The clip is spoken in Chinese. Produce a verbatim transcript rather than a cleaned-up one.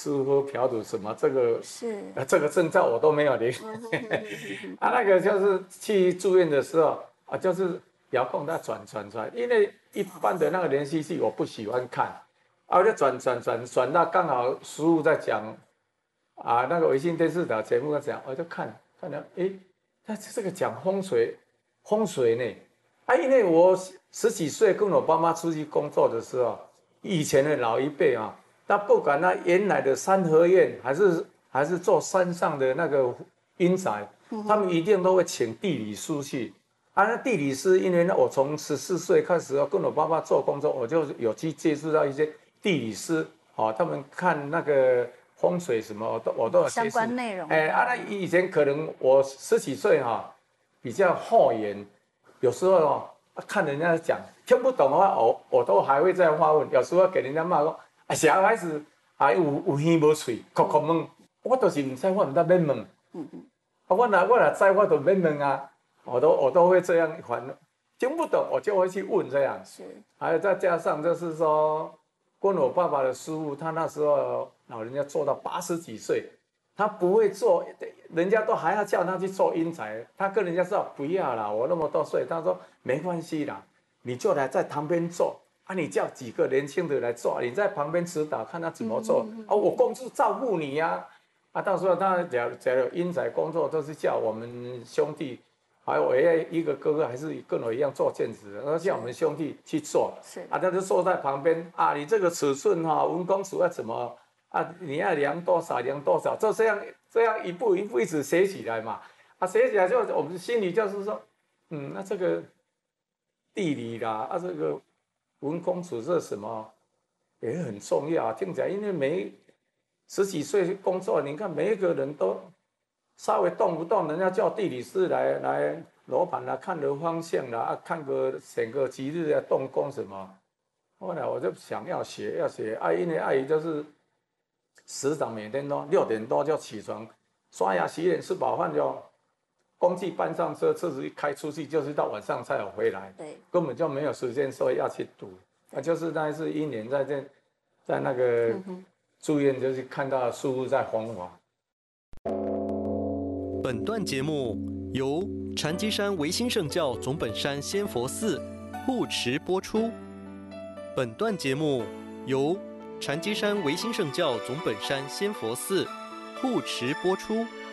吃喝嫖赌什么，这个是， 呃这个证照我都没有领。啊，那个就是去住院的时候啊，就是遥控它转转转，因为一般的那个连续剧我不喜欢看，啊，我就转转转转到刚好师傅在讲啊，那个微信电视的节目在讲，我就看看到，诶，他这个讲风水风水呢，啊，因为我十几岁跟我爸妈出去工作的时候，以前的老一辈啊，他不管那原来的三合院还是还是做山上的那个阴宅，他们一定都会请地理师去。啊，那地理师，因为呢，我从十四岁开始跟我爸爸做工作，我就有去接触到一些地理师，哦，他们看那个风水什么，我都我都有接触相关内容。 哎，啊，那以前可能我十几岁哈、哦，比较后延，有时候哦，看人家讲听不懂的话，我我都还会再发问，有时候给人家骂说，啊，小孩子还有有耳无嘴，哭哭问，我都是唔知，我唔得免问。嗯嗯。啊，我若我若知，我就免问啊。我都我都会这样反，听不懂我就会去问这样。 是， 还有再加上就是说，跟我爸爸的师傅，他那时候老人家做到八十几岁，他不会做，人家都还要叫他去做阴宅，他跟人家说不要啦，我那么多岁，他说没关系啦，你就来在旁边做啊，你叫几个年轻的来做，你在旁边指导，看他怎么做、嗯、啊，我公司照顾你呀、啊，啊，到时候他假如假如阴宅工作都是叫我们兄弟。还有我一个哥哥还是跟我一样做建筑的，然后叫我们兄弟去做， 是啊，他就坐在旁边啊，你这个尺寸哈、啊，文公尺要怎么啊？你要量多少量多少，就这样这样一步一步一直写起来嘛，啊，写起来就我们心里就是说，嗯，那这个地理啦，啊，这个文公尺这什么也很重要，听起来因为每十几岁工作，你看每一个人都。稍微动不动，人家叫地理师来来罗盘啦，看个方向啦，啊，看个选个吉日啊，动工什么。后来我就想要学，要学，啊，因为阿姨就是时常每天都六点多就起床，刷牙洗脸吃饱饭就工具搬上车，车子一开出去就是到晚上才有回来， 对， 根本就没有时间说要去读。啊，就是那一次一年在这在那个住院，就是看到师父在弘法。 本段节目由禅机山唯心圣教总本山仙佛寺护持播出。本段节目由禅机山唯心圣教总本山仙佛寺护持播出。